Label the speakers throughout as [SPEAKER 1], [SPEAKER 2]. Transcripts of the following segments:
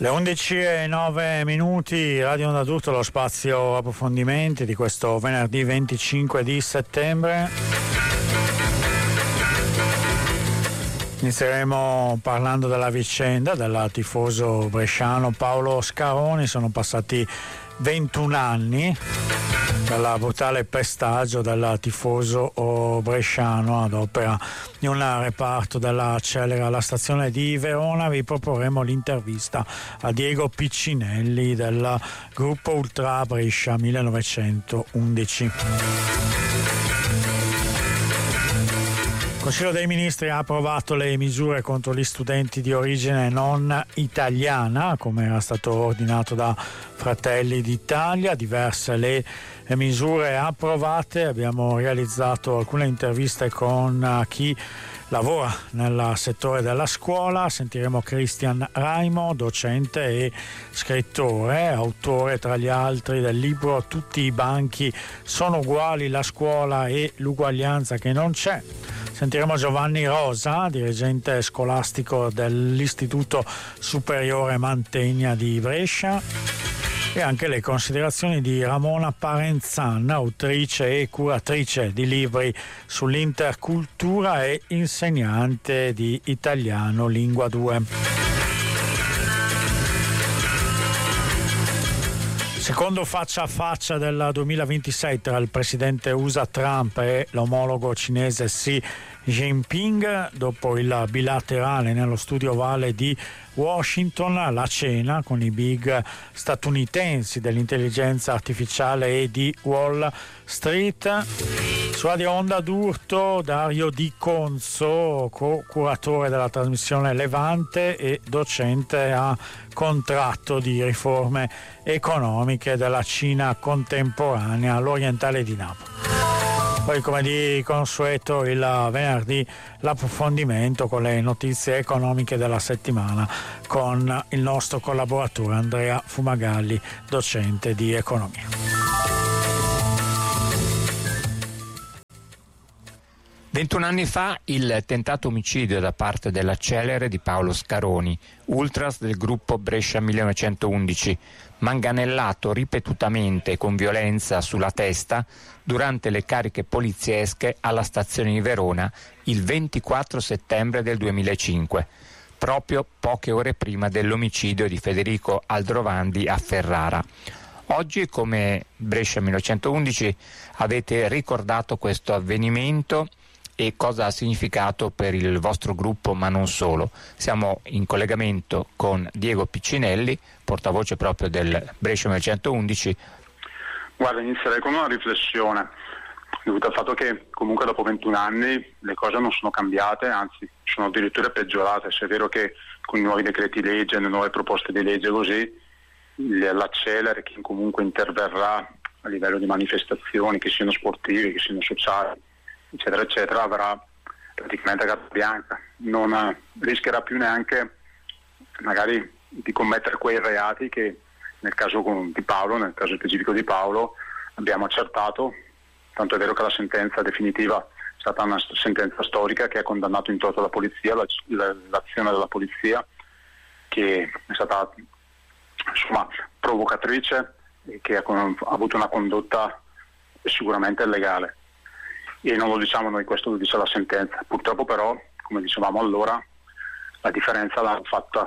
[SPEAKER 1] Le 11:09, Radio Onda d'Urto, lo spazio approfondimenti di questo venerdì 25 di settembre. Inizieremo parlando della vicenda del tifoso bresciano Paolo Scaroni. Sono passati 21 anni dalla brutale pestaggio del tifoso bresciano ad opera di un reparto della Celere alla stazione di Verona. Vi proporremo l'intervista a Diego Piccinelli del gruppo Ultra Brescia 1911. Il Consiglio dei Ministri ha approvato le misure contro gli studenti di origine non italiana, come era stato ordinato da Fratelli d'Italia. Diverse le misure approvate. Abbiamo realizzato alcune interviste con chi lavora nel settore della scuola. Sentiremo Cristian Raimo, docente e scrittore, autore tra gli altri del libro Tutti i banchi sono uguali, la scuola e l'uguaglianza che non c'è. Sentiremo Giovanni Rosa, dirigente scolastico dell'Istituto Superiore Mantegna di Brescia, e anche le considerazioni di Ramona Parenzan, autrice e curatrice di libri sull'intercultura e insegnante di italiano lingua 2. Secondo faccia a faccia del 2026 tra il presidente USA Trump e l'omologo cinese Xi Jinping, dopo il bilaterale nello studio ovale di Washington, la cena con i big statunitensi dell'intelligenza artificiale e di Wall Street. Su Radio Onda d'Urto Dario Di Conso, co-curatore della trasmissione Levante e docente a contratto di riforme economiche della Cina contemporanea all'Orientale di Napoli. Poi, come di consueto, il venerdì l'approfondimento con le notizie economiche della settimana con il nostro collaboratore Andrea Fumagalli, docente di economia.
[SPEAKER 2] 21 anni fa il tentato omicidio da parte della Celere di Paolo Scaroni, ultras del gruppo Brescia 1911, manganellato ripetutamente con violenza sulla testa durante le cariche poliziesche alla stazione di Verona il 24 settembre del 2005, proprio poche ore prima dell'omicidio di Federico Aldrovandi a Ferrara. Oggi, come Brescia 1911, avete ricordato questo avvenimento e cosa ha significato per il vostro gruppo, ma non solo. Siamo in collegamento con Diego Piccinelli, portavoce proprio del Brescia 1911.
[SPEAKER 3] Guarda, inizierei con una riflessione dovuta al fatto che comunque dopo 21 anni le cose non sono cambiate, anzi sono addirittura peggiorate. Se è vero che con i nuovi decreti legge, le nuove proposte di legge così, la Celere, che comunque interverrà a livello di manifestazioni, che siano sportive, che siano sociali, eccetera eccetera, avrà praticamente carta bianca, non rischierà più neanche magari di commettere quei reati che nel caso di Paolo, nel caso specifico di Paolo, abbiamo accertato, tanto è vero che la sentenza definitiva è stata una sentenza storica che ha condannato in toto la polizia, l'azione della polizia, che è stata insomma provocatrice e che ha avuto una condotta sicuramente illegale. E non lo diciamo noi, questo lo dice la sentenza. Purtroppo però, come dicevamo allora, la differenza l'ha fatta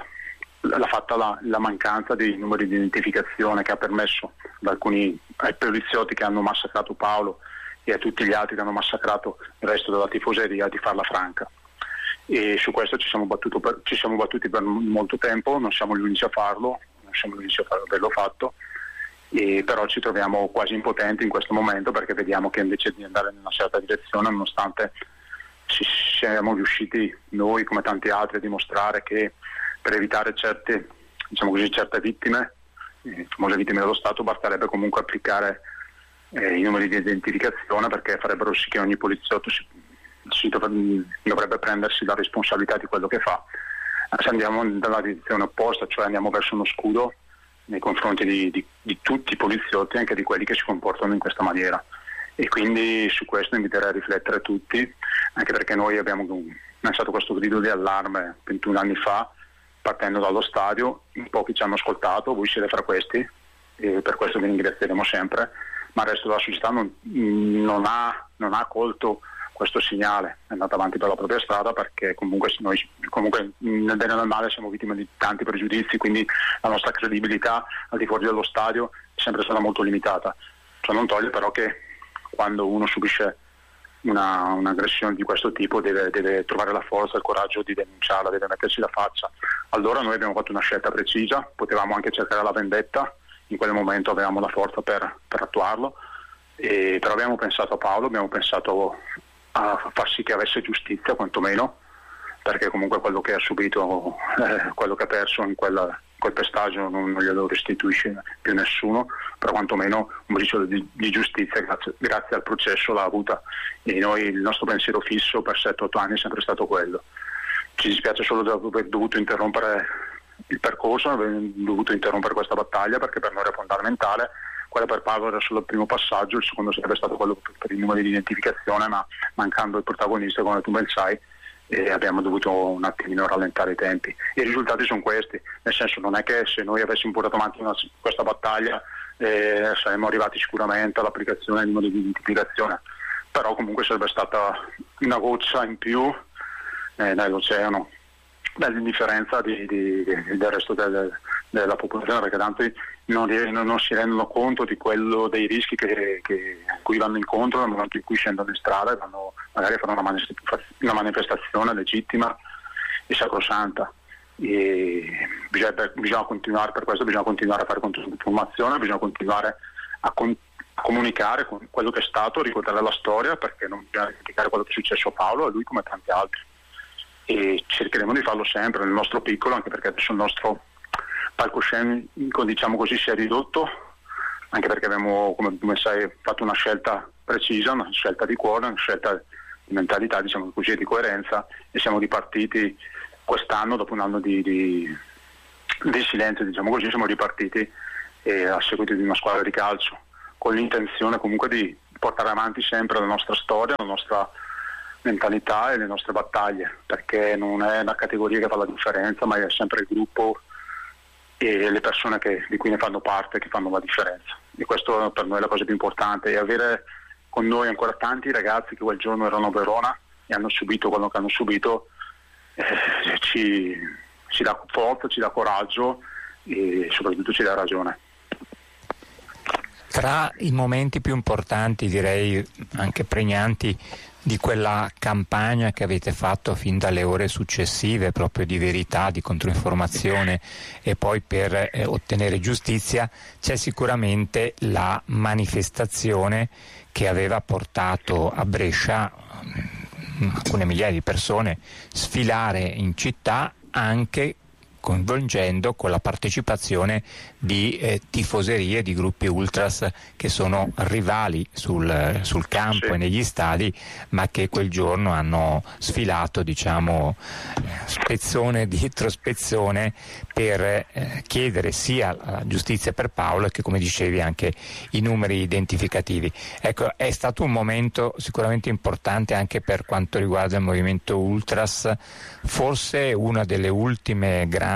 [SPEAKER 3] la mancanza dei numeri di identificazione, che ha permesso ai poliziotti che hanno massacrato Paolo e a tutti gli altri che hanno massacrato il resto della tifoseria di farla franca. E su questo ci siamo battuti per molto tempo, non siamo gli unici a farlo, non siamo gli unici a averlo fatto. E però ci troviamo quasi impotenti in questo momento, perché vediamo che invece di andare in una certa direzione, nonostante siamo riusciti noi come tanti altri a dimostrare che per evitare certe vittime, famose vittime dello Stato, basterebbe comunque applicare i numeri di identificazione, perché farebbero sì che ogni poliziotto dovrebbe prendersi la responsabilità di quello che fa. Se andiamo dalla direzione opposta, cioè andiamo verso uno scudo nei confronti di tutti i poliziotti, anche di quelli che si comportano in questa maniera. E quindi su questo inviterei a riflettere tutti, anche perché noi abbiamo lanciato questo grido di allarme 21 anni fa, partendo dallo stadio. In pochi ci hanno ascoltato, voi siete fra questi, e per questo vi ringrazieremo sempre, ma il resto della società non ha colto questo segnale, è andata avanti per la propria strada, perché comunque noi nel bene e nel male siamo vittime di tanti pregiudizi, quindi la nostra credibilità al di fuori dello stadio è sempre stata molto limitata. Ciò non toglie però che quando uno subisce un'aggressione di questo tipo deve trovare la forza e il coraggio di denunciarla, deve metterci la faccia. Allora noi abbiamo fatto una scelta precisa, potevamo anche cercare la vendetta, in quel momento avevamo la forza per attuarlo, però abbiamo pensato a Paolo, abbiamo pensato a far sì che avesse giustizia quantomeno, perché comunque quello che ha subito, quello che ha perso in quel pestaggio non glielo restituisce più nessuno, però quantomeno un briciolo di giustizia grazie al processo l'ha avuta, e noi il nostro pensiero fisso per 7-8 anni è sempre stato quello. Ci dispiace solo di aver dovuto interrompere il percorso, aver dovuto interrompere questa battaglia, perché per noi era fondamentale. Quella per Paolo era solo il primo passaggio, il secondo sarebbe stato quello per il numero di identificazione, ma mancando il protagonista, come tu ben sai, abbiamo dovuto un attimino rallentare i tempi. I risultati sono questi, nel senso, non è che se noi avessimo portato avanti questa battaglia saremmo arrivati sicuramente all'applicazione del numero di identificazione, però comunque sarebbe stata una goccia in più nell'oceano, dell'indifferenza del resto della popolazione, perché tanti non si rendono conto di dei rischi a cui vanno incontro nel momento in cui scendono in strada e vanno magari a fare una manifestazione legittima e sacrosanta. E bisogna continuare, per questo bisogna continuare a fare informazione, bisogna continuare a comunicare con quello che è stato, ricordare la storia, perché non bisogna dimenticare quello che è successo a Paolo, a lui come a tanti altri, e cercheremo di farlo sempre nel nostro piccolo, anche perché adesso il nostro palcoscenico, diciamo così, si è ridotto, anche perché abbiamo, come sai, fatto una scelta precisa, una scelta di cuore, una scelta di mentalità, diciamo così, di coerenza, e siamo ripartiti quest'anno, dopo un anno di silenzio, diciamo così, siamo ripartiti a seguito di una squadra di calcio, con l'intenzione comunque di portare avanti sempre la nostra storia, la nostra mentalità e le nostre battaglie, perché non è una categoria che fa la differenza, ma è sempre il gruppo e le persone di cui ne fanno parte che fanno la differenza, e questo per noi è la cosa più importante, e avere con noi ancora tanti ragazzi che quel giorno erano a Verona e hanno subito quello che hanno subito ci dà forza, ci dà coraggio e soprattutto ci dà ragione.
[SPEAKER 2] Tra i momenti più importanti, direi anche pregnanti, di quella campagna che avete fatto fin dalle ore successive, proprio di verità, di controinformazione e poi per ottenere giustizia, c'è sicuramente la manifestazione che aveva portato a Brescia alcune migliaia di persone sfilare in città, anche coinvolgendo con la partecipazione di tifoserie di gruppi ultras che sono rivali sul campo e negli stadi, ma che quel giorno hanno sfilato, diciamo, spezzone dietro spezzone per chiedere sia la giustizia per Paolo che, come dicevi, anche i numeri identificativi. Ecco, è stato un momento sicuramente importante anche per quanto riguarda il movimento ultras, forse una delle ultime grandi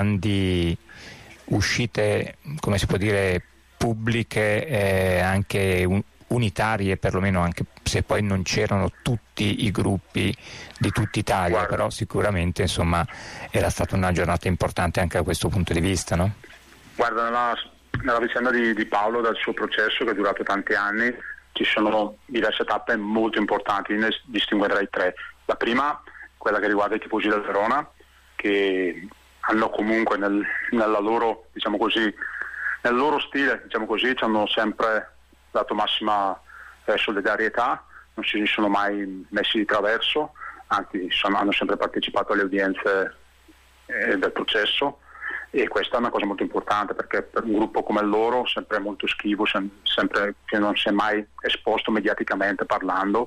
[SPEAKER 2] uscite, come si può dire, pubbliche, anche unitarie, perlomeno, anche se poi non c'erano tutti i gruppi di tutta Italia. Però sicuramente, insomma, era stata una giornata importante anche da questo punto di vista, no?
[SPEAKER 3] Guarda, nella vicenda di Paolo, dal suo processo che è durato tanti anni, ci sono diverse tappe molto importanti, ne distinguerei tre. La prima, quella che riguarda i tifosi del Verona, che hanno comunque nella loro, diciamo così, nel loro stile, diciamo così, ci hanno sempre dato massima solidarietà, non si sono mai messi di traverso, anzi hanno sempre partecipato alle udienze del processo, e questa è una cosa molto importante, perché per un gruppo come il loro, sempre molto schivo, sempre che non si è mai esposto mediaticamente parlando,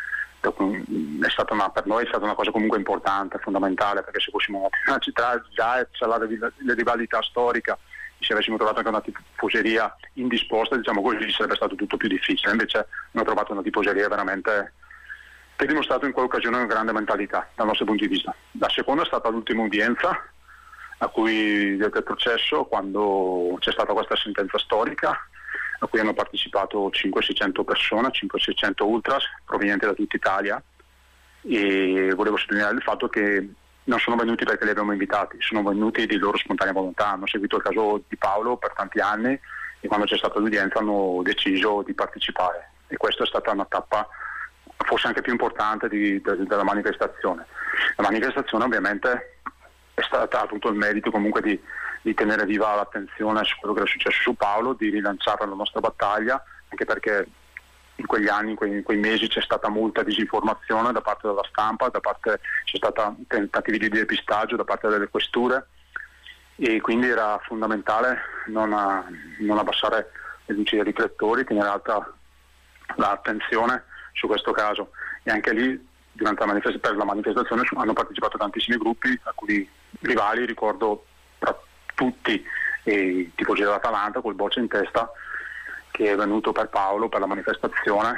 [SPEAKER 3] per noi è stata una cosa comunque importante, fondamentale, perché se fossimo una città già c'è la rivalità storica, se avessimo trovato anche una tifoseria indisposta, diciamo così, sarebbe stato tutto più difficile. Invece abbiamo trovato una tifoseria veramente che ha dimostrato in quell'occasione una grande mentalità dal nostro punto di vista. La seconda è stata l'ultima udienza, a cui del processo, quando c'è stata questa sentenza storica, a cui hanno partecipato 500-600 persone, 500-600 ultras provenienti da tutta Italia, e volevo sottolineare il fatto che non sono venuti perché li abbiamo invitati, sono venuti di loro spontanea volontà, hanno seguito il caso di Paolo per tanti anni e quando c'è stata l'udienza hanno deciso di partecipare, e questa è stata una tappa forse anche più importante della manifestazione. La manifestazione ovviamente ha avuto il merito comunque di tenere viva l'attenzione su quello che è successo su Paolo, di rilanciare la nostra battaglia, anche perché in quegli anni, in quei mesi c'è stata molta disinformazione da parte della stampa, c'è stata tentativi di depistaggio da parte delle questure, e quindi era fondamentale non abbassare le luci dei riflettori, tenere alta l'attenzione su questo caso. E anche lì per la manifestazione hanno partecipato tantissimi gruppi, alcuni rivali, ricordo tra tutti il tifosi dell'Atalanta col bocce in testa, che è venuto per Paolo per la manifestazione,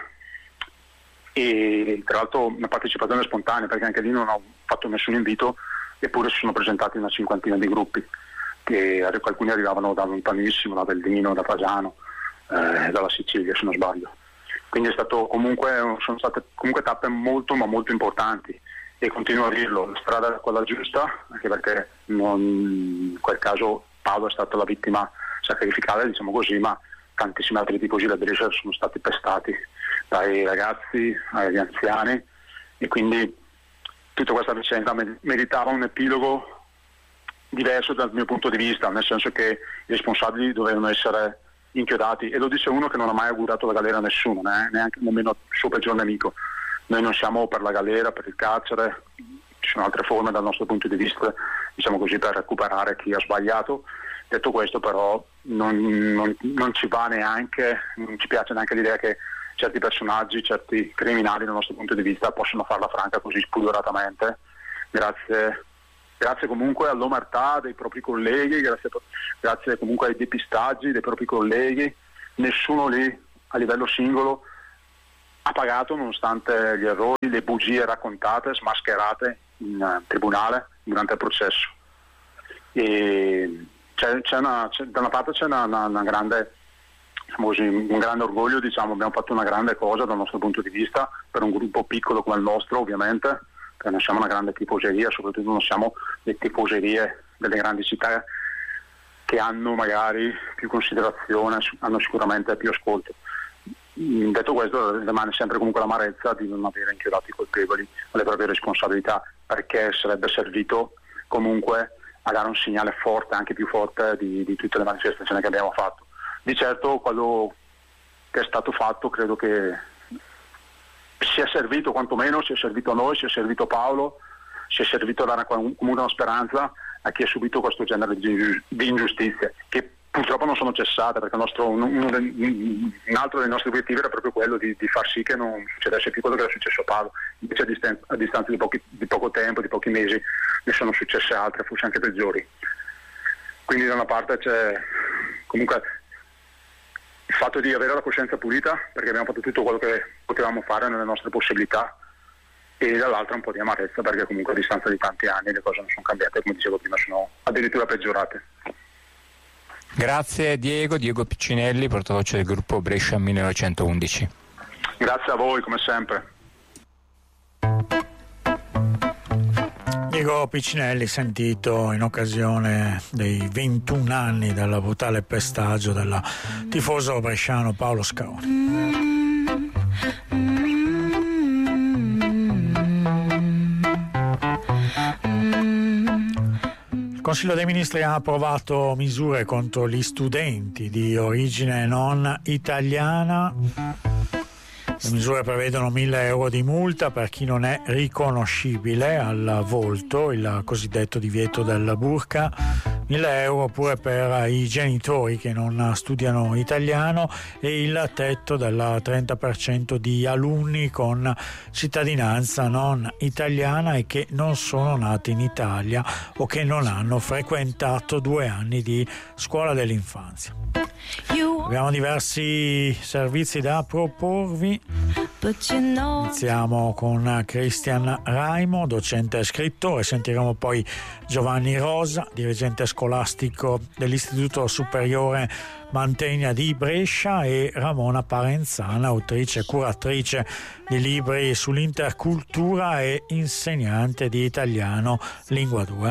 [SPEAKER 3] e tra l'altro una partecipazione spontanea, perché anche lì non ho fatto nessun invito, eppure si sono presentati una cinquantina di gruppi, che alcuni arrivavano da lontanissimo, da Avellino, da Fagiano, dalla Sicilia se non sbaglio. Quindi sono state comunque tappe molto ma molto importanti, e continuo a dirlo, la strada è quella giusta, anche perché in quel caso Paolo è stata la vittima sacrificale, diciamo così, ma tantissimi altri tifosi del Brescia sono stati pestati dai ragazzi agli anziani, e quindi tutta questa vicenda meritava un epilogo diverso dal mio punto di vista, nel senso che i responsabili dovevano essere inchiodati, e lo dice uno che non ha mai augurato la galera a nessuno, neanche nemmeno il suo peggior nemico. Noi non siamo per la galera, per il carcere, ci sono altre forme dal nostro punto di vista, diciamo così, per recuperare chi ha sbagliato. Detto questo, però, non ci va neanche, non ci piace neanche l'idea che certi personaggi, certi criminali dal nostro punto di vista possono farla franca così spudoratamente, grazie comunque all'omertà dei propri colleghi, grazie comunque ai depistaggi dei propri colleghi. Nessuno lì a livello singolo ha pagato, nonostante gli errori, le bugie raccontate, smascherate in tribunale durante il processo. E da una parte c'è una grande, diciamo così, un grande orgoglio, diciamo, abbiamo fatto una grande cosa dal nostro punto di vista, per un gruppo piccolo come il nostro ovviamente, perché non siamo una grande tifoseria, soprattutto non siamo le tifoserie delle grandi città che hanno magari più considerazione, hanno sicuramente più ascolto. Detto questo, rimane sempre comunque l'amarezza di non avere inchiodato i colpevoli alle proprie responsabilità, perché sarebbe servito comunque a dare un segnale forte, anche più forte di tutte le manifestazioni che abbiamo fatto. Di certo quello che è stato fatto credo che sia servito, quantomeno sia servito a noi, sia servito a Paolo, sia servito a dare comunque una speranza a chi ha subito questo genere di ingiustizie, che purtroppo non sono cessate, perché un altro dei nostri obiettivi era proprio quello di far sì che non succedesse più quello che era successo a Paolo. Invece a distanza di poco tempo, di pochi mesi, ne sono successe altre, forse anche peggiori. Quindi da una parte c'è comunque il fatto di avere la coscienza pulita, perché abbiamo fatto tutto quello che potevamo fare nelle nostre possibilità, e dall'altra un po' di amarezza, perché comunque a distanza di tanti anni le cose non sono cambiate, come dicevo prima, sono addirittura peggiorate.
[SPEAKER 2] Grazie Diego Piccinelli, portavoce del gruppo Brescia 1911.
[SPEAKER 3] Grazie a voi, come sempre.
[SPEAKER 1] Diego Piccinelli, sentito in occasione dei 21 anni dal brutale pestaggio del tifoso bresciano Paolo Scaroni. Il Consiglio dei Ministri ha approvato misure contro gli studenti di origine non italiana. Le misure prevedono 1.000 euro di multa per chi non è riconoscibile al volto, il cosiddetto divieto del burqa, 1.000 euro pure per i genitori che non studiano italiano, e il tetto del 30% di alunni con cittadinanza non italiana e che non sono nati in Italia o che non hanno frequentato 2 anni di scuola dell'infanzia. Abbiamo diversi servizi da proporvi. Iniziamo con Christian Raimo, docente e scrittore. Sentiremo poi Giovanni Rosa, dirigente scolastico dell'Istituto Superiore Mantegna di Brescia, e Ramona Parenzana, autrice e curatrice di libri sull'intercultura e insegnante di italiano lingua 2.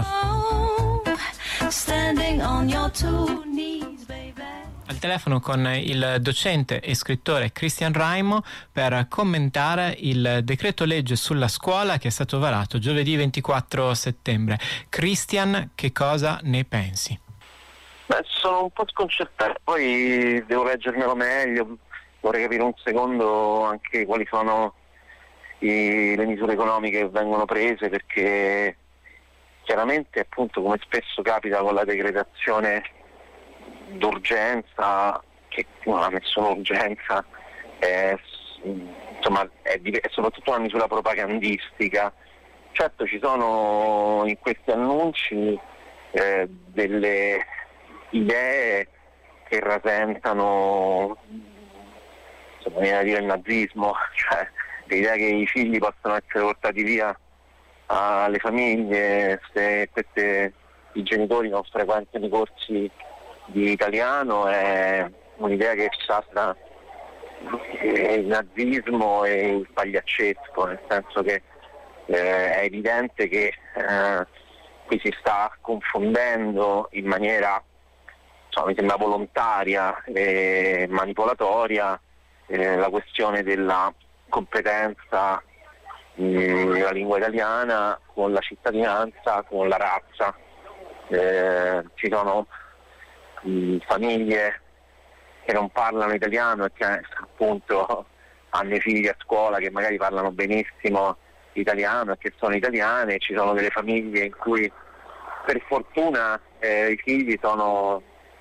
[SPEAKER 4] Al telefono con il docente e scrittore Christian Raimo per commentare il decreto legge sulla scuola che è stato varato giovedì 24 settembre. Christian, che cosa ne pensi?
[SPEAKER 5] Sono un po' sconcertato, poi devo leggermelo meglio, vorrei capire un secondo anche quali sono le misure economiche che vengono prese, perché chiaramente, appunto, come spesso capita con la decretazione d'urgenza, che non ha nessuna urgenza, è soprattutto una misura propagandistica. Certo, ci sono in questi annunci delle idee che rasentano, viene da dire, il nazismo, cioè l'idea che i figli possano essere portati via alle famiglie se i genitori non frequentano i corsi di italiano, è un'idea che sastra il nazismo e il pagliaccesco, nel senso che è evidente che qui si sta confondendo in maniera, mi sembra, volontaria e manipolatoria la questione della competenza nella lingua italiana con la cittadinanza, con la razza. Ci sono famiglie che non parlano italiano e che appunto hanno i figli a scuola che magari parlano benissimo italiano e che sono italiane. Ci sono delle famiglie in cui per fortuna i figli sono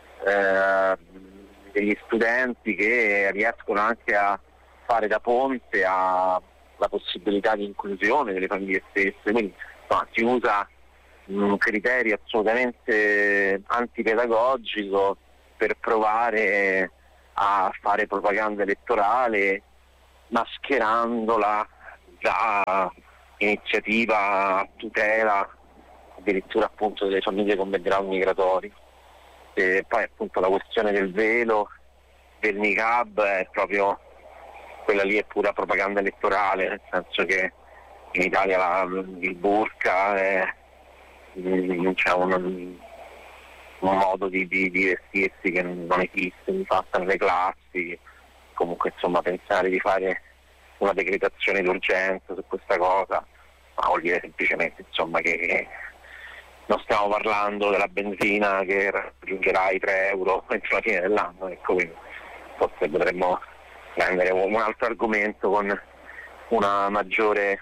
[SPEAKER 5] degli studenti che riescono anche a fare da ponte alla possibilità di inclusione delle famiglie stesse, quindi si usa un criterio assolutamente antipedagogico per provare a fare propaganda elettorale, mascherandola da iniziativa a tutela addirittura appunto delle famiglie con background migratori. E poi appunto la questione del velo, del niqab, è proprio quella lì, è pura propaganda elettorale, nel senso che in Italia il burqa c'è un modo di vestirsi che non esiste, mi passano le classi. Comunque, insomma, pensare di fare una decretazione d'urgenza su questa cosa vuol dire semplicemente, insomma, che non stiamo parlando della benzina che raggiungerà i 3 euro entro la fine dell'anno, ecco, quindi forse potremmo prendere un altro argomento con una maggiore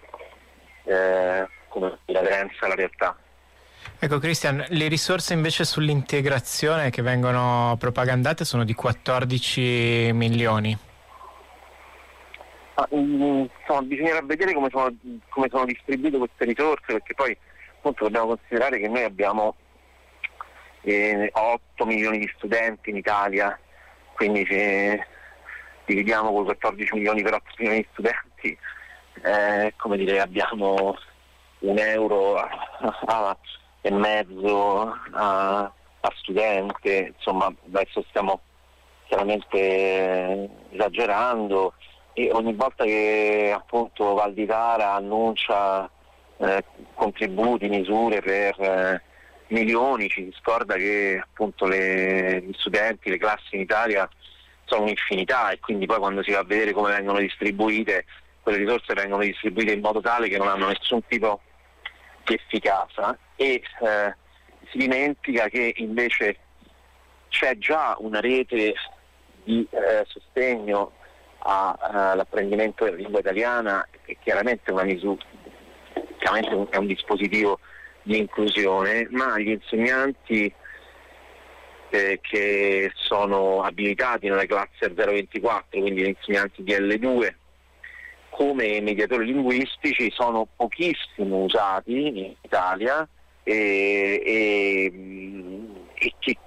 [SPEAKER 5] aderenza alla realtà.
[SPEAKER 4] Ecco Christian, le risorse invece sull'integrazione che vengono propagandate sono di 14 milioni.
[SPEAKER 5] Bisognerà vedere come sono distribuite queste risorse, perché poi appunto dobbiamo considerare che noi abbiamo 8 milioni di studenti in Italia, quindi se dividiamo con 14 milioni per 8 milioni di studenti, abbiamo €1 e mezzo a studente. Insomma, adesso stiamo chiaramente esagerando, e ogni volta che appunto Val di Tara annuncia contributi, misure per milioni, ci si scorda che appunto gli studenti, le classi in Italia sono un'infinità, e quindi poi quando si va a vedere come vengono distribuite, quelle risorse vengono distribuite in modo tale che non hanno nessun tipo di efficacia, e si dimentica che invece c'è già una rete di sostegno all'apprendimento della lingua italiana, che chiaramente è una misura, chiaramente è un dispositivo di inclusione, ma gli insegnanti che sono abilitati nelle classi a 024, quindi gli insegnanti di L2, come mediatori linguistici sono pochissimo usati in Italia, e che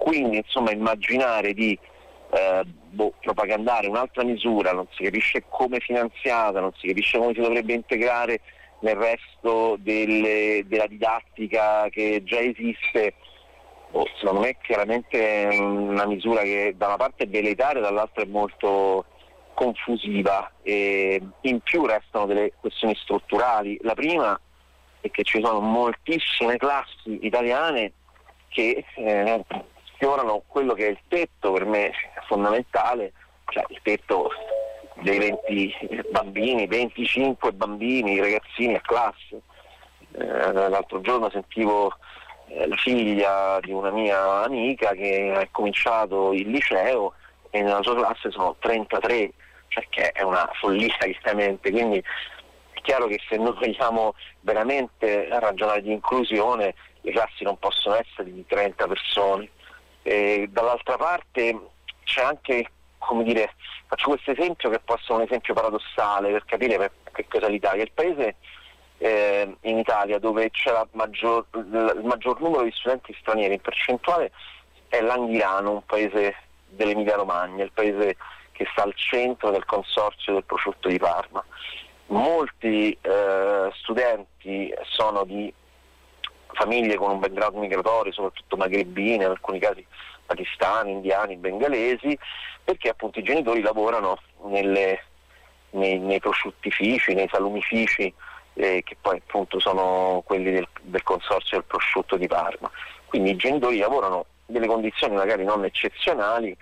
[SPEAKER 5] quindi insomma immaginare di propagandare un'altra misura, non si capisce come è finanziata, non si capisce come si dovrebbe integrare nel resto della didattica che già esiste, secondo me è chiaramente una misura che da una parte è velleitaria, dall'altra è molto confusiva, e in più restano delle questioni strutturali. La prima è che ci sono moltissime classi italiane che sfiorano quello che è il tetto, per me fondamentale, cioè il tetto dei 20 bambini, 25 bambini, ragazzini a classe. L'altro giorno sentivo la figlia di una mia amica che ha cominciato il liceo e nella sua classe sono 33, cioè che è una follia chiaramente, quindi è chiaro che se noi vogliamo veramente ragionare di inclusione le classi non possono essere di 30 persone. E dall'altra parte c'è anche, come dire, faccio questo esempio che può essere un esempio paradossale per capire che cosa è l'Italia. Il paese in Italia dove c'è il maggior numero di studenti stranieri in percentuale è l'Anghirano, un paese dell'Emilia Romagna, il paese che sta al centro del consorzio del prosciutto di Parma. Molti studenti sono di famiglie con un background migratorio, soprattutto magrebine, in alcuni casi pakistani, indiani, bengalesi, perché appunto i genitori lavorano nei prosciuttifici, nei salumifici, che poi appunto sono quelli del consorzio del prosciutto di Parma. Quindi i genitori lavorano in delle condizioni magari non eccezionali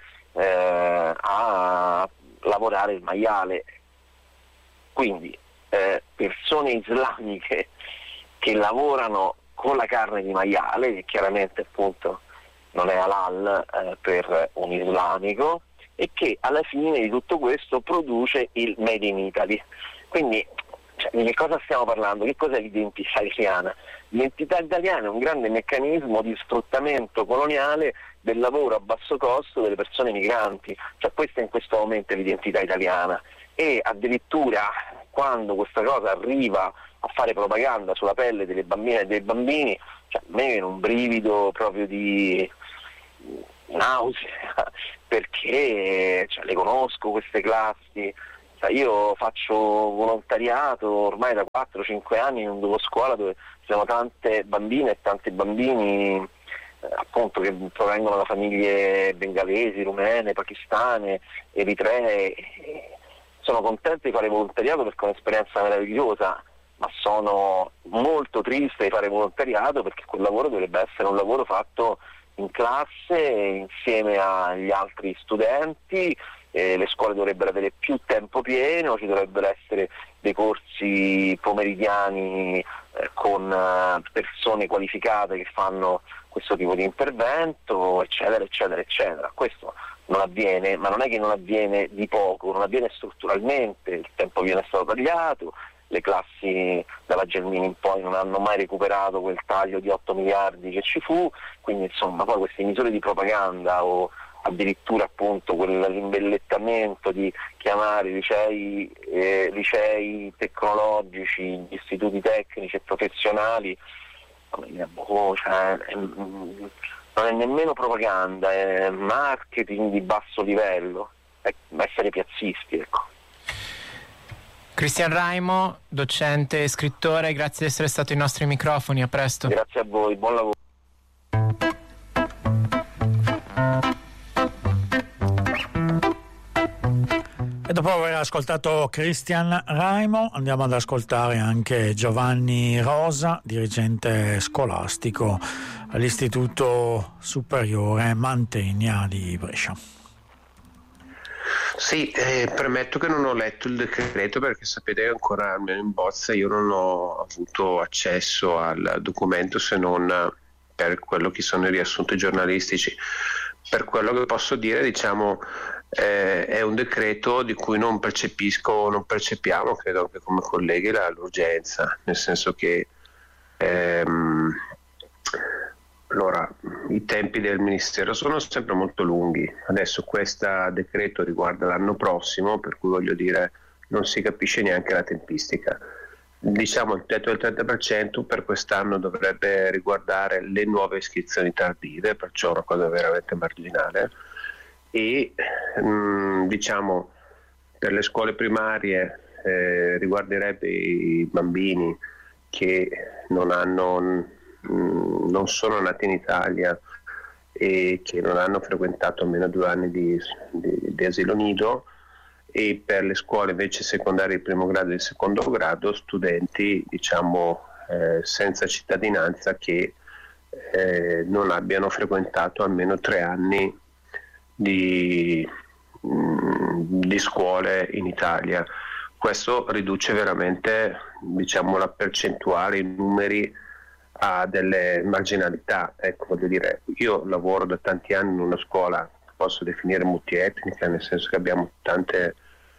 [SPEAKER 5] a lavorare il maiale. Quindi persone islamiche che lavorano con la carne di maiale, che chiaramente appunto non è halal per un islamico, e che alla fine di tutto questo produce il Made in Italy. Quindi di che cosa stiamo parlando? Che cos'è l'identità italiana? L'identità italiana è un grande meccanismo di sfruttamento coloniale del lavoro a basso costo delle persone migranti, cioè questa in questo momento è l'identità italiana, e addirittura quando questa cosa arriva a fare propaganda sulla pelle delle bambine e dei bambini, cioè, a me viene un brivido proprio di nausea, perché le conosco queste classi. Io faccio volontariato ormai da 4-5 anni in un dopo scuola dove ci sono tante bambine e tanti bambini appunto che provengono da famiglie bengalesi, rumene, pakistane, eritree. Sono contento di fare volontariato perché è un'esperienza meravigliosa, ma sono molto triste di fare volontariato perché quel lavoro dovrebbe essere un lavoro fatto in classe insieme agli altri studenti. Le scuole dovrebbero avere più tempo pieno, ci dovrebbero essere dei corsi pomeridiani con persone qualificate che fanno questo tipo di intervento, eccetera, eccetera, eccetera. Questo non avviene, ma non è che non avviene di poco, non avviene strutturalmente, il tempo pieno è stato tagliato, le classi dalla Gelmini in poi non hanno mai recuperato quel taglio di 8 miliardi che ci fu, quindi insomma poi queste misure di propaganda o addirittura appunto quell'imbellettamento di chiamare licei tecnologici, gli istituti tecnici e professionali, non è nemmeno propaganda, è marketing di basso livello, è essere piazzisti, ecco.
[SPEAKER 4] Cristian Raimo, docente e scrittore, grazie di essere stato ai nostri microfoni, a presto.
[SPEAKER 5] Grazie a voi, buon lavoro.
[SPEAKER 1] E dopo aver ascoltato Cristian Raimo andiamo ad ascoltare anche Giovanni Rosa, dirigente scolastico all'Istituto Superiore Mantegna di Brescia.
[SPEAKER 6] Sì, premetto che non ho letto il decreto perché sapete che ancora almeno in bozza io non ho avuto accesso al documento se non per quello che sono i riassunti giornalistici. Per quello che posso dire, diciamo, è un decreto di cui non percepiamo, credo anche come colleghi, l'urgenza, nel senso che allora, i tempi del Ministero sono sempre molto lunghi. Adesso questo decreto riguarda l'anno prossimo, per cui voglio dire non si capisce neanche la tempistica. diciamo il tetto del 30% per quest'anno dovrebbe riguardare le nuove iscrizioni tardive, perciò una cosa veramente marginale, e diciamo per le scuole primarie riguarderebbe i bambini che non sono nati in Italia e che non hanno frequentato almeno 2 anni di asilo nido, e per le scuole invece secondarie di primo grado e di secondo grado studenti diciamo senza cittadinanza che non abbiano frequentato almeno 3 anni di scuole in Italia. Questo riduce veramente diciamo la percentuale, i numeri a delle marginalità. Ecco, voglio dire, io lavoro da tanti anni in una scuola che posso definire multietnica, nel senso che abbiamo tanti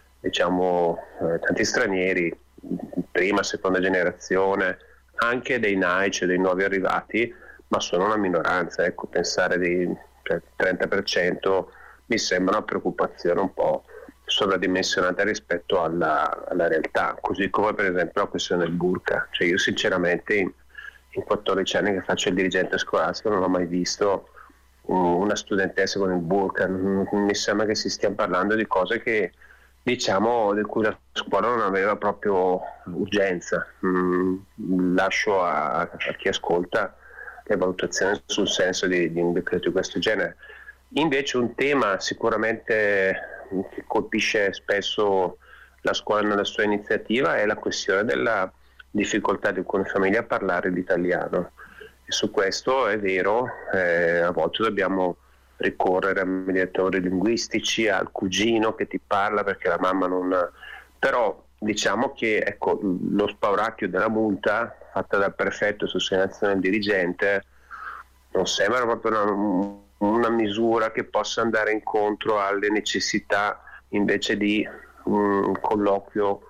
[SPEAKER 6] stranieri, prima, seconda generazione, anche dei NAIC, dei nuovi arrivati, ma sono una minoranza. Ecco, pensare di 30% mi sembra una preoccupazione un po' sovradimensionata rispetto alla realtà, così come per esempio la questione del burqa. Cioè io sinceramente in 14 anni che faccio il dirigente scolastico non ho mai visto una studentessa con il burqa. Mi sembra che si stia parlando di cose che diciamo di cui la scuola non aveva proprio urgenza. Lascio a chi ascolta le valutazioni sul senso di un decreto di questo genere. Invece un tema sicuramente che colpisce spesso la scuola nella sua iniziativa è la questione della difficoltà di alcune famiglie a parlare l'italiano, e su questo è vero, a volte dobbiamo ricorrere a mediatori linguistici, al cugino che ti parla perché la mamma non... Però diciamo che ecco, lo spauracchio della multa fatta dal prefetto su segnalazione del dirigente non sembra proprio una misura che possa andare incontro alle necessità invece di un colloquio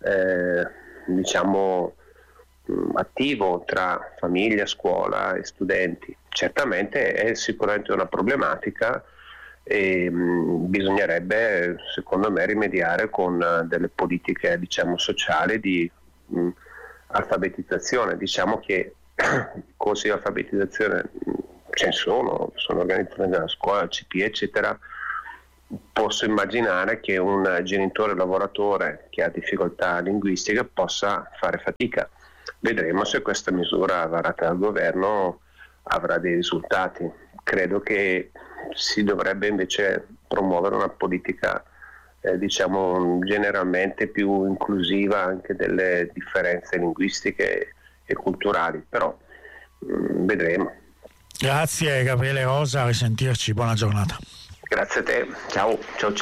[SPEAKER 6] diciamo attivo tra famiglia, scuola e studenti. Certamente è sicuramente una problematica e bisognerebbe secondo me rimediare con delle politiche diciamo sociali di alfabetizzazione. Diciamo che corsi di alfabetizzazione ce ne sono organizzati nella scuola, CP eccetera. Posso immaginare che un genitore lavoratore che ha difficoltà linguistiche possa fare fatica. Vedremo se questa misura varata dal governo avrà dei risultati. Credo che si dovrebbe invece promuovere una politica diciamo generalmente più inclusiva anche delle differenze linguistiche e culturali, però vedremo.
[SPEAKER 1] Grazie Gabriele Rosa, a risentirci, buona giornata.
[SPEAKER 6] Grazie a te, ciao.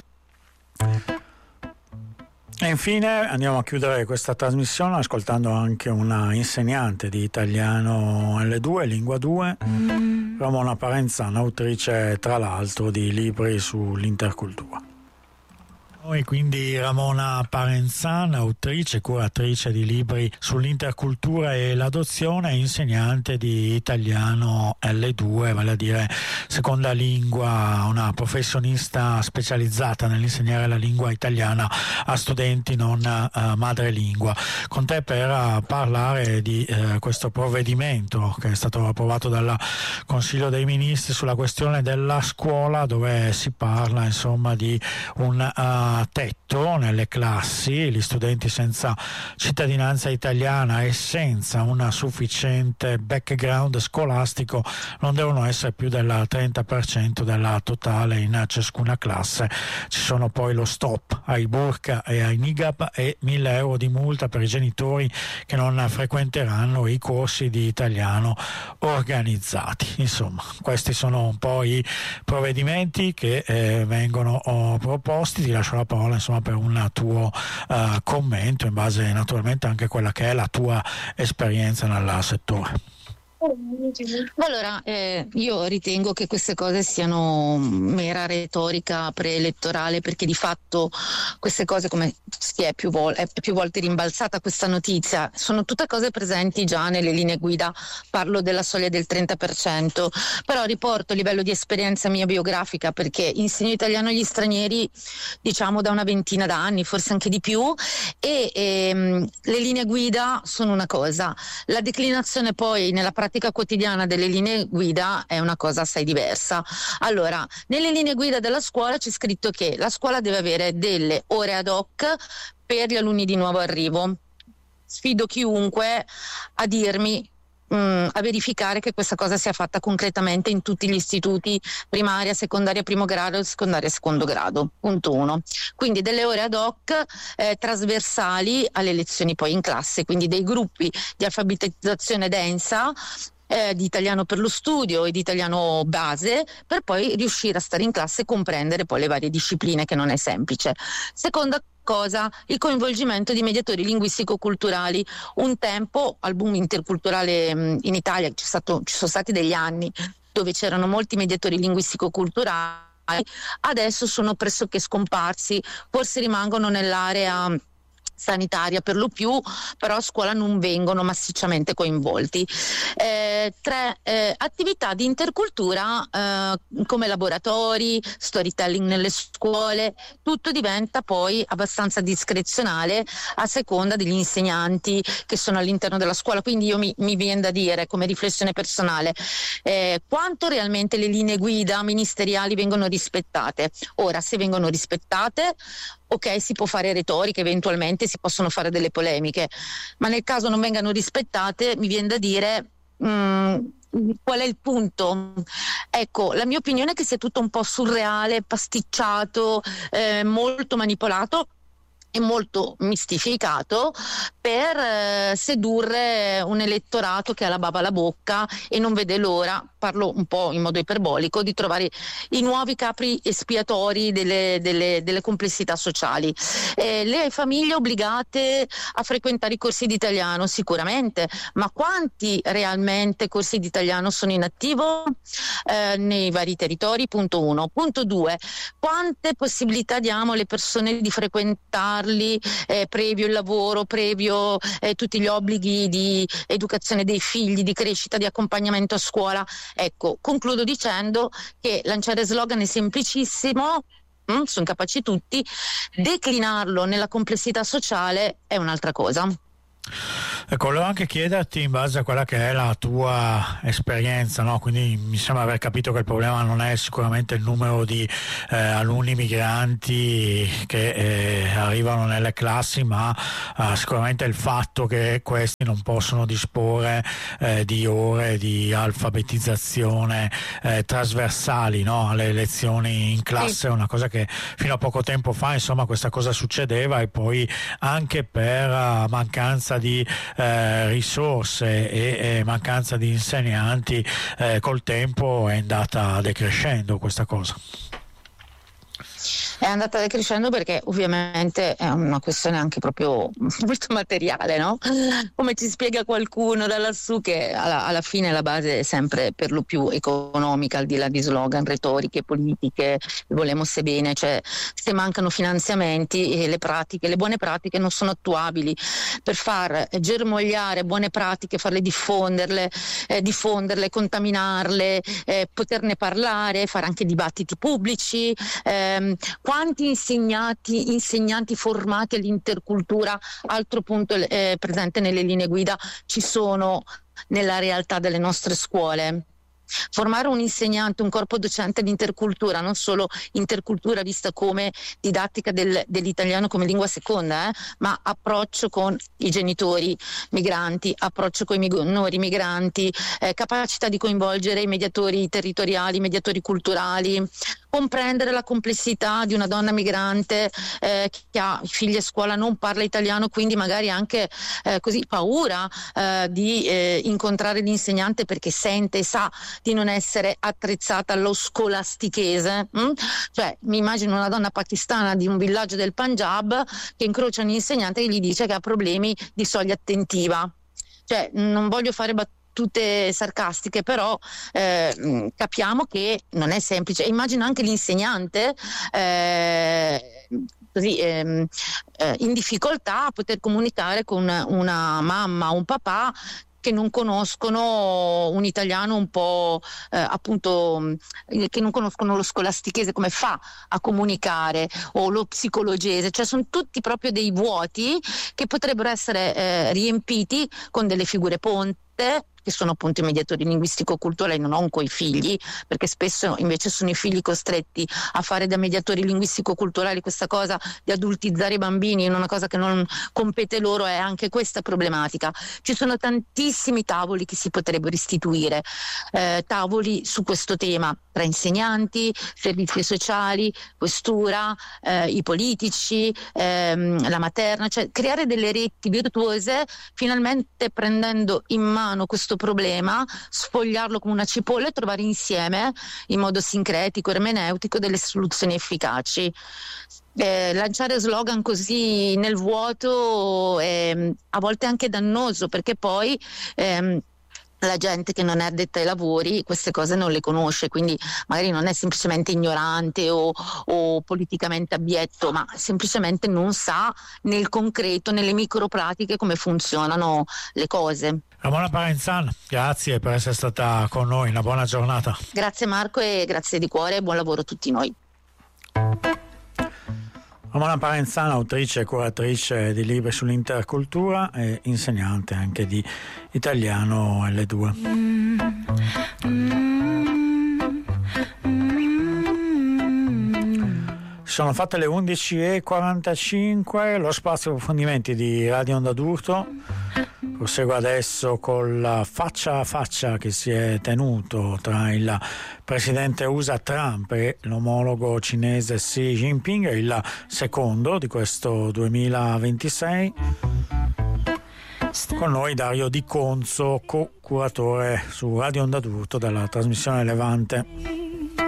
[SPEAKER 1] E infine andiamo a chiudere questa trasmissione ascoltando anche una insegnante di italiano L2, lingua 2, Ramona Parenzana, autrice tra l'altro di libri sull'intercultura. E quindi Ramona Parenzana, autrice e curatrice di libri sull'intercultura e l'adozione, insegnante di italiano L2, vale a dire seconda lingua, una professionista specializzata nell'insegnare la lingua italiana a studenti non madrelingua. Con te per parlare di questo provvedimento che è stato approvato dal Consiglio dei Ministri sulla questione della scuola, dove si parla insomma di un tetto nelle classi. Gli studenti senza cittadinanza italiana e senza un sufficiente background scolastico non devono essere più del 30% della totale in ciascuna classe. Ci sono poi lo stop ai burqa e ai niqab e 1.000 euro di multa per i genitori che non frequenteranno i corsi di italiano organizzati. Insomma, questi sono un po' i provvedimenti che vengono proposti. Ti lascio la parola insomma per un tuo commento in base naturalmente anche a quella che è la tua esperienza nel settore.
[SPEAKER 7] Allora, io ritengo che queste cose siano mera retorica preelettorale, perché di fatto queste cose, come è più volte rimbalzata questa notizia, sono tutte cose presenti già nelle linee guida. Parlo della soglia del 30%, però riporto a livello di esperienza mia biografica, perché insegno italiano agli stranieri diciamo da una ventina d'anni, forse anche di più, e le linee guida sono una cosa, la declinazione poi nella pratica quotidiana delle linee guida è una cosa assai diversa. Allora, nelle linee guida della scuola c'è scritto che la scuola deve avere delle ore ad hoc per gli alunni di nuovo arrivo. Sfido chiunque a dirmi, a verificare che questa cosa sia fatta concretamente in tutti gli istituti, primaria, secondaria, primo grado, secondaria, secondo grado. Punto 1. Quindi delle ore ad hoc trasversali alle lezioni poi in classe, quindi dei gruppi di alfabetizzazione densa, di italiano per lo studio e di italiano base, per poi riuscire a stare in classe e comprendere poi le varie discipline, che non è semplice. Seconda cosa, il coinvolgimento di mediatori linguistico-culturali. Un tempo, al boom interculturale in Italia, ci sono stati degli anni dove c'erano molti mediatori linguistico-culturali, adesso sono pressoché scomparsi, forse rimangono nell'area sanitaria per lo più, però a scuola non vengono massicciamente coinvolti. 3 attività di intercultura come laboratori, storytelling nelle scuole, tutto diventa poi abbastanza discrezionale a seconda degli insegnanti che sono all'interno della scuola. Quindi io mi viene da dire, come riflessione personale, quanto realmente le linee guida ministeriali vengono rispettate. Ora, se vengono rispettate, ok, si può fare retorica, eventualmente si possono fare delle polemiche, ma nel caso non vengano rispettate, mi viene da dire qual è il punto? Ecco, la mia opinione è che sia tutto un po' surreale, pasticciato, molto manipolato e molto mistificato per sedurre un elettorato che ha la bava alla bocca e non vede l'ora, parlo un po' in modo iperbolico, di trovare i nuovi capri espiatori delle complessità sociali. Le famiglie obbligate a frequentare i corsi di italiano, sicuramente, ma quanti realmente corsi di italiano sono in attivo nei vari territori? Punto 1. Punto 2, quante possibilità diamo alle persone di frequentarli previo il lavoro, previo tutti gli obblighi di educazione dei figli, di crescita, di accompagnamento a scuola? Ecco, concludo dicendo che lanciare slogan è semplicissimo, sono capaci tutti, declinarlo nella complessità sociale è un'altra cosa.
[SPEAKER 1] Ecco, volevo anche chiederti, in base a quella che è la tua esperienza, no? Quindi mi sembra aver capito che il problema non è sicuramente il numero di alunni migranti che arrivano nelle classi, ma sicuramente il fatto che questi non possono disporre di ore di alfabetizzazione trasversali, no? Alle lezioni in classe. Sì. È una cosa che fino a poco tempo fa, insomma, questa cosa succedeva, e poi anche per mancanza di risorse e mancanza di insegnanti col tempo è andata decrescendo questa cosa.
[SPEAKER 7] È andata decrescendo perché ovviamente è una questione anche proprio molto materiale, no? Come ci spiega qualcuno da lassù, che alla fine la base è sempre per lo più economica, al di là di slogan, retoriche, politiche, volemos bene, cioè se mancano finanziamenti e le buone pratiche non sono attuabili. Per far germogliare buone pratiche, farle diffonderle, contaminarle, poterne parlare, fare anche dibattiti pubblici. Quanti insegnanti formati all'intercultura, altro punto presente nelle linee guida, ci sono nella realtà delle nostre scuole? Formare un insegnante, un corpo docente di intercultura, non solo intercultura vista come didattica dell'italiano come lingua seconda, ma approccio con i genitori migranti, approccio con i minori migranti, capacità di coinvolgere i mediatori territoriali, i mediatori culturali, comprendere la complessità di una donna migrante che ha figli a scuola, non parla italiano, quindi magari anche così paura di incontrare l'insegnante perché sente e sa di non essere attrezzata allo scolastichese. Cioè, mi immagino una donna pakistana di un villaggio del Punjab che incrocia un insegnante che gli dice che ha problemi di soglia attentiva. Cioè, non voglio fare battute battute sarcastiche, però capiamo che non è semplice. Immagino anche l'insegnante in difficoltà a poter comunicare con una mamma o un papà che non conoscono un italiano un po' che non conoscono lo scolastichese, come fa a comunicare, o lo psicologese, cioè sono tutti proprio dei vuoti che potrebbero essere riempiti con delle figure ponte, che sono appunto i mediatori linguistico-culturali, non coi figli, perché spesso invece sono i figli costretti a fare da mediatori linguistico-culturali. Questa cosa di adultizzare i bambini in una cosa che non compete loro è anche questa problematica. Ci sono tantissimi tavoli che si potrebbero istituire, tavoli su questo tema, tra insegnanti, servizi sociali, questura, i politici, la materna, cioè creare delle reti virtuose, finalmente prendendo in mano questo problema, sfogliarlo come una cipolla e trovare insieme in modo sincretico, ermeneutico, delle soluzioni efficaci. Lanciare slogan così nel vuoto è a volte anche dannoso, perché poi la gente che non è addetta ai lavori queste cose non le conosce, quindi magari non è semplicemente ignorante o politicamente abietto, ma semplicemente non sa nel concreto, nelle micropratiche, come funzionano le cose.
[SPEAKER 1] Ramona Parenzan, grazie per essere stata con noi, una buona giornata.
[SPEAKER 7] Grazie Marco, e grazie di cuore e buon lavoro a tutti noi.
[SPEAKER 1] Ramona Parenzan, autrice e curatrice di libri sull'intercultura e insegnante anche di italiano L2. Sono fatte le 11:45, lo spazio approfondimenti di Radio Onda d'Urto prosegue adesso con la faccia a faccia che si è tenuto tra il presidente USA Trump e l'omologo cinese Xi Jinping, il secondo di questo 2026. Con noi Dario Di Conzo, co-curatore su Radio Onda d'Urto della trasmissione Levante.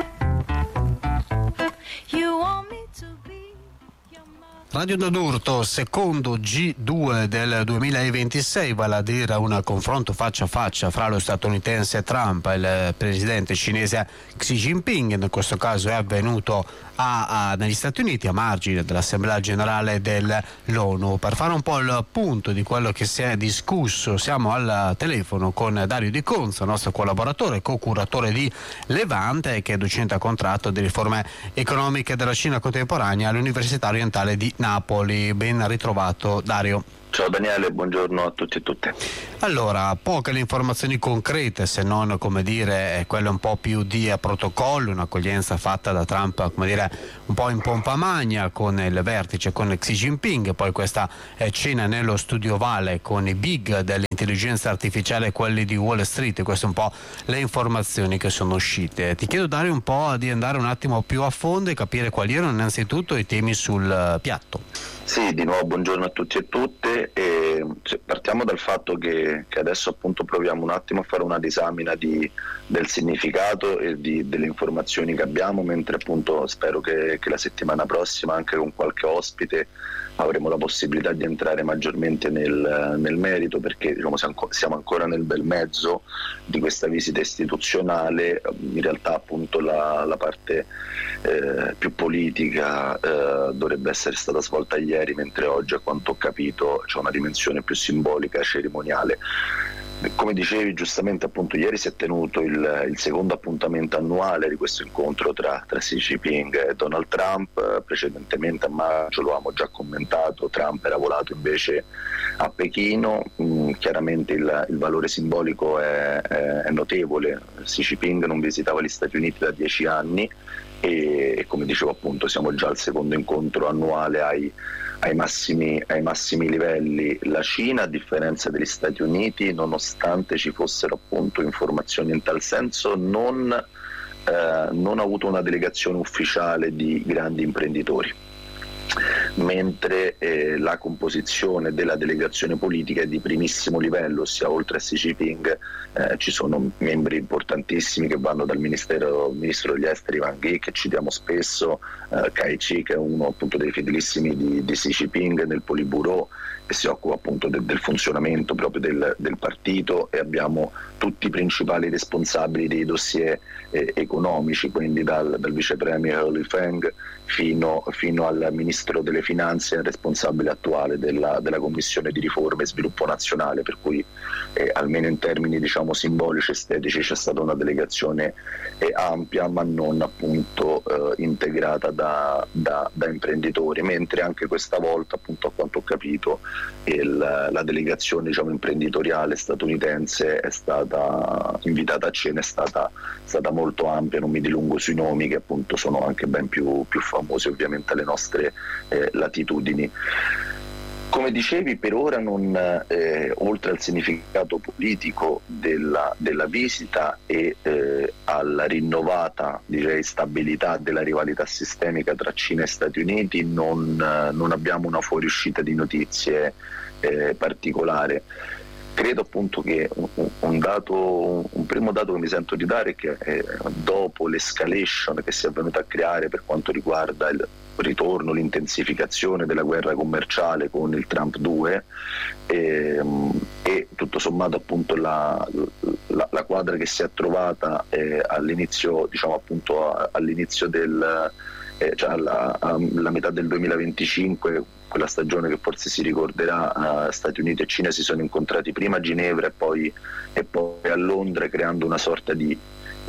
[SPEAKER 8] Radio Onda d'Urto, secondo G2 del 2026, vale a dire un confronto faccia a faccia fra lo statunitense Trump e il presidente cinese Xi Jinping. In questo caso è avvenuto negli Stati Uniti, a margine dell'Assemblea Generale dell'ONU. Per fare un po' il punto di quello che si è discusso, siamo al telefono con Dario Di Conzo, nostro collaboratore, co-curatore di Levante, che è docente a contratto di riforme economiche della Cina contemporanea all'Università Orientale di Napoli. Ben ritrovato Dario.
[SPEAKER 9] Ciao Daniele, buongiorno a tutti e tutte.
[SPEAKER 8] Allora, poche le informazioni concrete, se non, come dire, quelle un po' più di protocollo, un'accoglienza fatta da Trump, come dire, un po' in pompa magna con il vertice con Xi Jinping, poi questa cena nello studio Ovale con i big dell'intelligenza artificiale e quelli di Wall Street. Queste un po' le informazioni che sono uscite. Ti chiedo, Dario, un po' di andare un attimo più a fondo e capire quali erano innanzitutto i temi sul piatto.
[SPEAKER 9] Sì, di nuovo buongiorno a tutti e tutte. Partiamo dal fatto che adesso appunto proviamo un attimo a fare una disamina del significato e delle informazioni che abbiamo, mentre appunto spero che la settimana prossima, anche con qualche ospite, avremo la possibilità di entrare maggiormente nel merito, perché diciamo, siamo ancora nel bel mezzo di questa visita istituzionale. In realtà appunto la parte più politica dovrebbe essere stata svolta ieri, mentre oggi, a quanto ho capito, c'è una dimensione più simbolica e cerimoniale. Come dicevi giustamente, appunto ieri si è tenuto il secondo appuntamento annuale di questo incontro tra Xi Jinping e Donald Trump. Precedentemente a maggio, lo avevamo già commentato, Trump era volato invece a Pechino. Chiaramente il valore simbolico è notevole. Xi Jinping non visitava gli Stati Uniti da 10 anni e come dicevo appunto siamo già al secondo incontro annuale ai massimi livelli. La Cina, a differenza degli Stati Uniti, nonostante ci fossero appunto informazioni in tal senso, non ha avuto una delegazione ufficiale di grandi imprenditori. mentre la composizione della delegazione politica è di primissimo livello, ossia oltre a Xi Jinping ci sono membri importantissimi che vanno dal ministro degli esteri Wang Yi, che citiamo spesso, Kai Chi, che è uno appunto dei fedelissimi di Xi Jinping nel Politburo, e si occupa appunto del funzionamento proprio del partito, e abbiamo tutti i principali responsabili dei dossier economici, quindi dal vice premier Li Feng fino al ministro delle finanze, responsabile attuale della Commissione di riforma e sviluppo nazionale, per cui almeno in termini diciamo simbolici, estetici, c'è stata una delegazione ampia ma non appunto integrata da imprenditori, mentre anche questa volta, appunto, a quanto ho capito, la delegazione diciamo imprenditoriale statunitense è stata invitata a cena, è stata molto ampia, non mi dilungo sui nomi che appunto sono anche ben più famosi ovviamente alle nostre latitudini. Come dicevi, per ora oltre al significato politico della visita e alla rinnovata, direi, stabilità della rivalità sistemica tra Cina e Stati Uniti, non abbiamo una fuoriuscita di notizie particolare. Credo appunto che un primo dato che mi sento di dare è che dopo l'escalation che si è venuta a creare per quanto riguarda il ritorno, l'intensificazione della guerra commerciale con il Trump 2 e tutto sommato appunto la quadra che si è trovata all'inizio, diciamo appunto all'inizio cioè alla metà del 2025, quella stagione che forse si ricorderà, Stati Uniti e Cina si sono incontrati prima a Ginevra e poi a Londra, creando una sorta di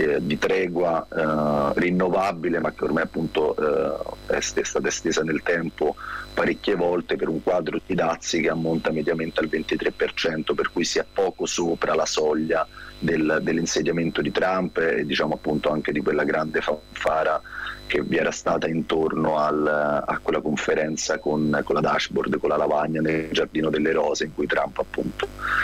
[SPEAKER 9] tregua rinnovabile, ma che ormai appunto è stata estesa nel tempo parecchie volte, per un quadro di dazi che ammonta mediamente al 23%, per cui si è poco sopra la soglia dell'insediamento di Trump e diciamo appunto anche di quella grande fanfara che vi era stata intorno a quella conferenza con la dashboard, con la lavagna nel Giardino delle Rose, in cui Trump appunto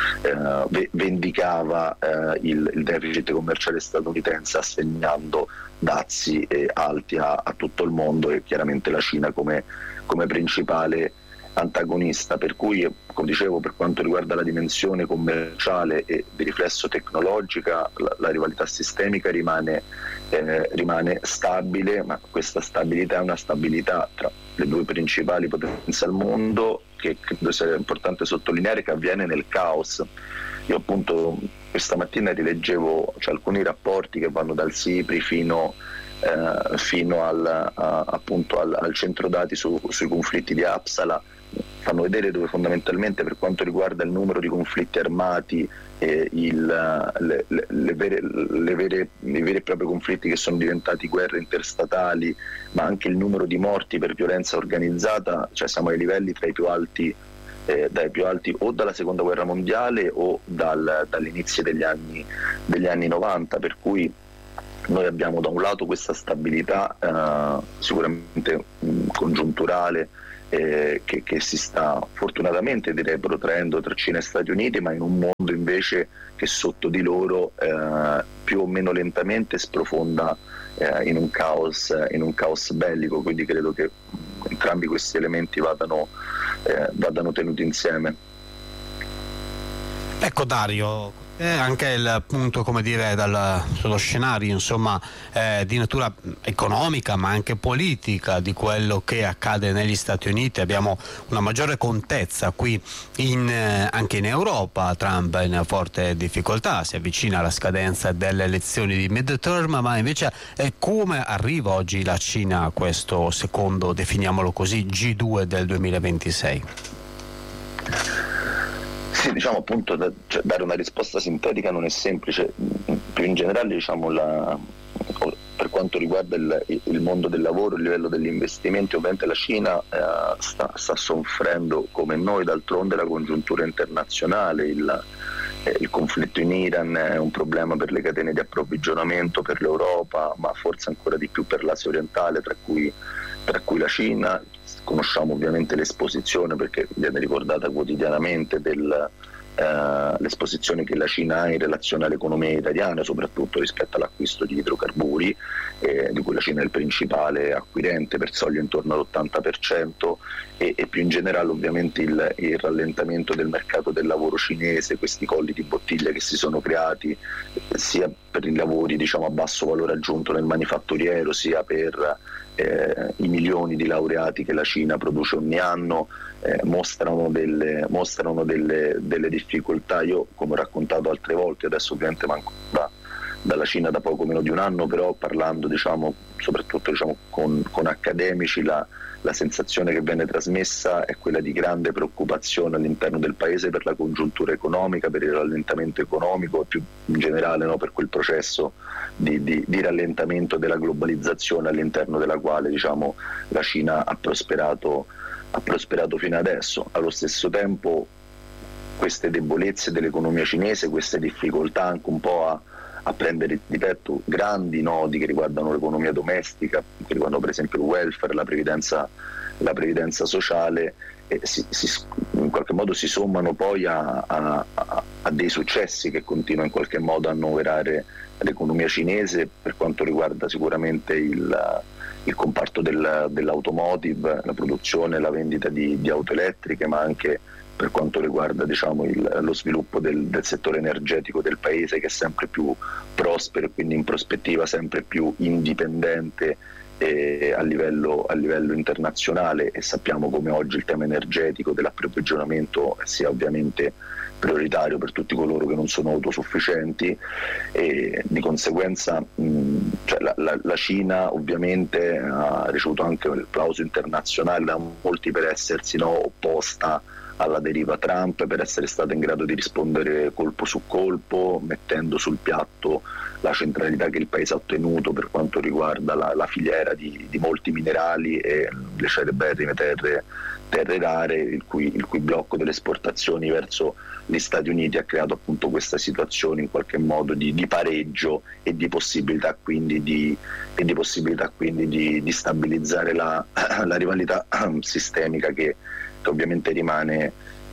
[SPEAKER 9] vendicava il deficit commerciale statunitense assegnando dazi alti a tutto il mondo, e chiaramente la Cina come principale antagonista. Per cui, come dicevo, per quanto riguarda la dimensione commerciale e di riflesso tecnologica, la rivalità sistemica rimane stabile, ma questa stabilità è una stabilità tra le due principali potenze al mondo, che credo sia importante sottolineare che avviene nel caos. Io appunto questa mattina rileggevo alcuni rapporti che vanno dal SIPRI fino al centro dati sui conflitti di Uppsala. Fanno vedere dove fondamentalmente, per quanto riguarda il numero di conflitti armati, i veri e propri conflitti che sono diventati guerre interstatali, ma anche il numero di morti per violenza organizzata, cioè siamo ai livelli tra i più alti o dalla seconda guerra mondiale o dall'inizio degli anni 90, per cui noi abbiamo da un lato questa stabilità sicuramente congiunturale che si sta fortunatamente, direi, protraendo tra Cina e Stati Uniti, ma in un mondo invece che sotto di loro più o meno lentamente sprofonda in un caos bellico, quindi credo che entrambi questi elementi vadano tenuti insieme.
[SPEAKER 8] Ecco Dario, anche il punto, come dire, sullo scenario insomma di natura economica ma anche politica di quello che accade negli Stati Uniti. Abbiamo una maggiore contezza qui anche in Europa. Trump è in forte difficoltà, si avvicina alla scadenza delle elezioni di midterm, ma invece come arriva oggi la Cina a questo secondo, definiamolo così, G2 del 2026?
[SPEAKER 9] Sì, diciamo appunto dare una risposta sintetica non è semplice. Più in generale, diciamo, per quanto riguarda il mondo del lavoro, il livello degli investimenti, ovviamente la Cina sta soffrendo come noi, d'altronde, la congiuntura internazionale. Il conflitto in Iran è un problema per le catene di approvvigionamento per l'Europa, ma forse ancora di più per l'Asia orientale, tra cui la Cina. Conosciamo ovviamente l'esposizione, perché viene ricordata quotidianamente, l'esposizione che la Cina ha in relazione all'economia italiana, soprattutto rispetto all'acquisto di idrocarburi, di cui la Cina è il principale acquirente, per soglie intorno all'80%, e più in generale ovviamente il rallentamento del mercato del lavoro cinese, questi colli di bottiglia che si sono creati sia per i lavori a basso valore aggiunto nel manifatturiero, sia per i milioni di laureati che la Cina produce ogni anno, mostrano delle difficoltà. Io, come ho raccontato altre volte, adesso ovviamente manco dalla Cina da poco meno di un anno, però parlando soprattutto con accademici, la sensazione che viene trasmessa è quella di grande preoccupazione all'interno del paese per la congiuntura economica, per il rallentamento economico e più in generale per quel processo di rallentamento della globalizzazione all'interno della quale la Cina ha prosperato fino adesso. Allo stesso tempo queste debolezze dell'economia cinese, queste difficoltà anche un po' a prendere di petto grandi nodi che riguardano l'economia domestica, che riguardano per esempio il welfare, la previdenza sociale, in qualche modo si sommano poi a dei successi che continuano in qualche modo a annoverare l'economia cinese per quanto riguarda sicuramente il comparto dell'automotive, la produzione e la vendita di auto elettriche, ma anche per quanto riguarda lo sviluppo del settore energetico del paese, che è sempre più prospero e quindi in prospettiva sempre più indipendente a livello internazionale, e sappiamo come oggi il tema energetico dell'approvvigionamento sia ovviamente prioritario per tutti coloro che non sono autosufficienti, e di conseguenza la Cina ovviamente ha ricevuto anche il plauso internazionale da molti per essersi opposta alla deriva Trump, per essere stata in grado di rispondere colpo su colpo, mettendo sul piatto la centralità che il paese ha ottenuto per quanto riguarda la filiera di molti minerali e le celeberrime terre rare, il cui blocco delle esportazioni verso gli Stati Uniti ha creato appunto questa situazione in qualche modo di pareggio e di possibilità quindi di stabilizzare la rivalità sistemica che ovviamente rimane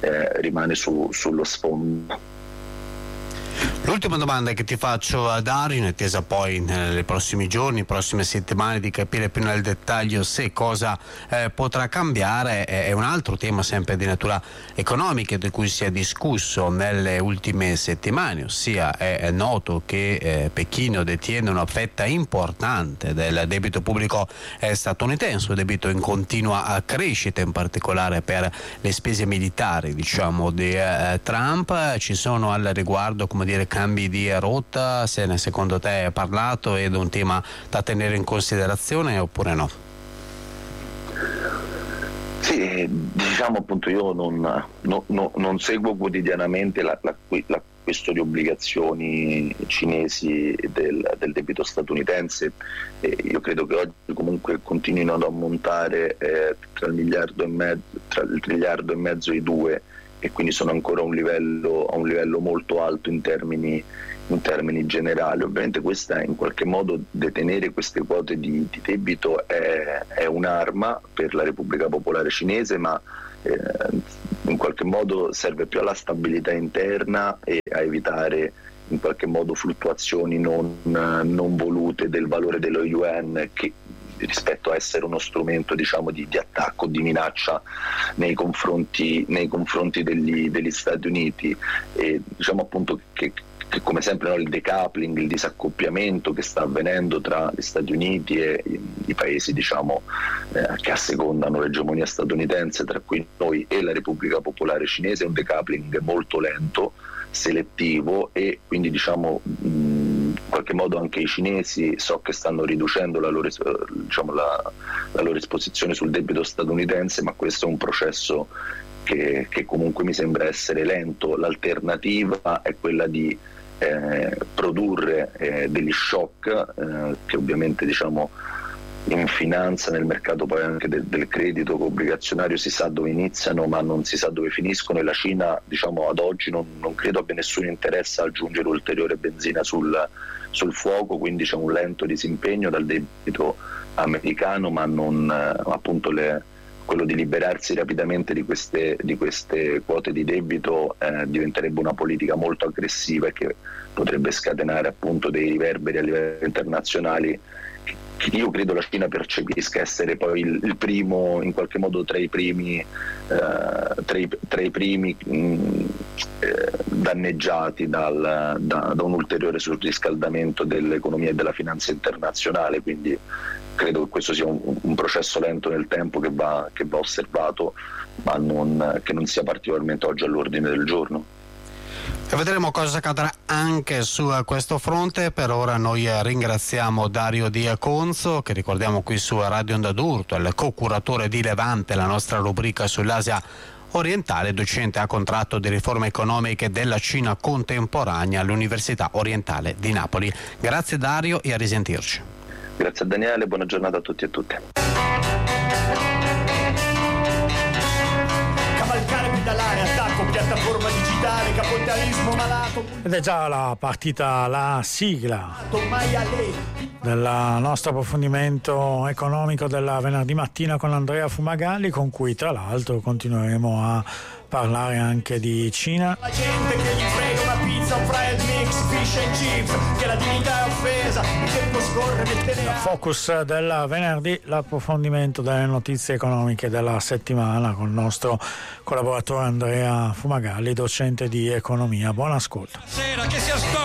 [SPEAKER 9] sullo sfondo.
[SPEAKER 8] L'ultima domanda che ti faccio a Dario, in attesa poi nei prossimi giorni, prossime settimane, di capire più nel dettaglio se cosa potrà cambiare, è un altro tema sempre di natura economica di cui si è discusso nelle ultime settimane, ossia è noto che Pechino detiene una fetta importante del debito pubblico statunitense, un debito in continua crescita, in particolare per le spese militari di Trump. Ci sono al riguardo cambi di rotta, se ne secondo te è parlato ed è un tema da tenere in considerazione oppure no?
[SPEAKER 9] Sì, appunto io non seguo quotidianamente l'acquisto di obbligazioni cinesi del debito statunitense. Io credo che oggi comunque continuino ad ammontare tra il triliardo e mezzo e i 2, e quindi sono ancora a un livello molto alto in termini generali. Ovviamente questa, in qualche modo, detenere queste quote di debito è un'arma per la Repubblica Popolare Cinese, ma in qualche modo serve più alla stabilità interna e a evitare in qualche modo fluttuazioni non volute del valore dello yuan, che rispetto a essere uno strumento di attacco, di minaccia nei confronti degli Stati Uniti. E appunto che come sempre il decoupling, il disaccoppiamento che sta avvenendo tra gli Stati Uniti e i paesi che assecondano l'egemonia statunitense, tra cui noi e la Repubblica Popolare Cinese, è un decoupling molto lento, selettivo, e quindi in qualche modo anche i cinesi so che stanno riducendo la loro esposizione sul debito statunitense, ma questo è un processo che comunque mi sembra essere lento. L'alternativa è quella di produrre degli shock che ovviamente in finanza, nel mercato poi anche del credito obbligazionario, si sa dove iniziano ma non si sa dove finiscono, e la Cina ad oggi non credo abbia nessun interesse a aggiungere ulteriore benzina sul fuoco, quindi c'è un lento disimpegno dal debito americano, ma non appunto le quello di liberarsi rapidamente di queste quote di debito diventerebbe una politica molto aggressiva e che potrebbe scatenare appunto dei riverberi a livello internazionale che io credo la Cina percepisca essere poi il primo, in qualche modo tra i primi danneggiati da un ulteriore surriscaldamento dell'economia e della finanza internazionale, quindi credo che questo sia un processo lento nel tempo che va osservato, ma che non sia particolarmente oggi all'ordine del giorno.
[SPEAKER 8] E vedremo cosa accadrà anche su questo fronte. Per ora noi ringraziamo Dario Di Conzo, che ricordiamo qui su Radio Onda d'Urto, il co-curatore di Levante, la nostra rubrica sull'Asia orientale, docente a contratto di riforme economiche della Cina contemporanea all'Università Orientale di Napoli. Grazie Dario e a risentirci.
[SPEAKER 9] Grazie a Daniele, buona giornata a tutti e tutte.
[SPEAKER 10] Cavalcare, pedalare, attacco, piattaforma digitale, capitalismo malato.
[SPEAKER 1] Ed è già la partita, la sigla del nostro approfondimento economico della venerdì mattina con Andrea Fumagalli, con cui tra l'altro continueremo a parlare anche di Cina.
[SPEAKER 10] La gente che gli frega una pizza, un fried mix, fish and chips, che la dignità è offesa, il tempo scorre nel
[SPEAKER 1] Il focus del venerdì, l'approfondimento delle notizie economiche della settimana con il nostro collaboratore Andrea Fumagalli, docente di economia. Buon ascolto.